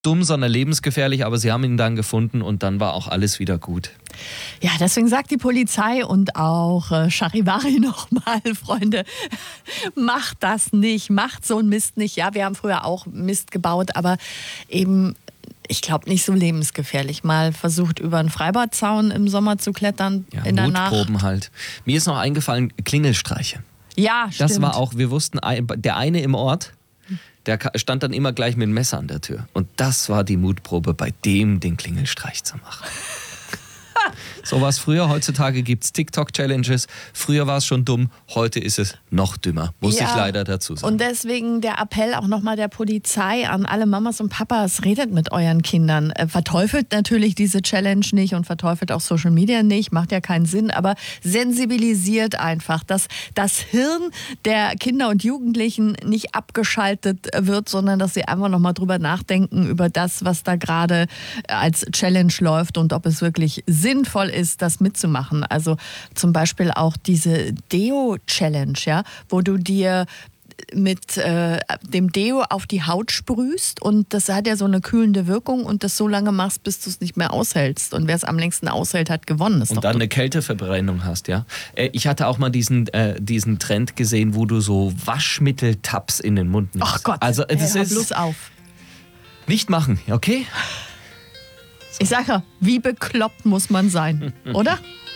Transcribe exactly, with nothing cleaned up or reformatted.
dumm, sondern lebensgefährlich, aber sie haben ihn dann gefunden und dann war auch alles wieder gut. Ja, deswegen sagt die Polizei und auch äh, Charivari nochmal, Freunde, macht das nicht, macht so einen Mist nicht. Ja, wir haben früher auch Mist gebaut, aber eben, ich glaube, nicht so lebensgefährlich. Mal versucht, über einen Freibadzaun im Sommer zu klettern, Ja, in der Nacht. Mutproben halt. Mir ist noch eingefallen, Klingelstreiche. Ja, stimmt. Das war auch, wir wussten, der eine im Ort, der stand dann immer gleich mit dem Messer an der Tür. Und das war die Mutprobe, bei dem den Klingelstreich zu machen. So war es früher. Heutzutage gibt es TikTok-Challenges. Früher war es schon dumm, heute ist es noch dümmer. Muss Ja, ich leider dazu sagen. Und deswegen der Appell auch nochmal der Polizei an alle Mamas und Papas, redet mit euren Kindern. Äh, verteufelt natürlich diese Challenge nicht und verteufelt auch Social Media nicht, macht ja keinen Sinn, aber sensibilisiert einfach, dass das Hirn der Kinder und Jugendlichen nicht abgeschaltet wird, sondern dass sie einfach nochmal drüber nachdenken, über das, was da gerade als Challenge läuft und ob es wirklich sinnvoll ist, das mitzumachen. Also zum Beispiel auch diese Deo-Challenge, ja, wo du dir mit äh, dem Deo auf die Haut sprühst und das hat ja so eine kühlende Wirkung und das so lange machst, bis du es nicht mehr aushältst. Und wer es am längsten aushält, hat gewonnen. Ist und doch dann eine Kälteverbrennung hast, ja. Ich hatte auch mal diesen, äh, diesen Trend gesehen, wo du so Waschmitteltabs in den Mund nimmst. Ach Gott, also, das hör ist bloß auf. Nicht machen, okay? Ich sage ja, wie bekloppt muss man sein, oder?